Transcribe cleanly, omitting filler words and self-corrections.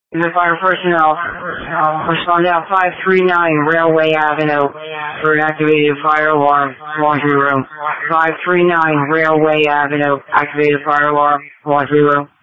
The fire personnel respond out 539 Railway Avenue for an activated fire alarm, laundry room. 539 Railway Avenue, activated fire alarm, laundry room.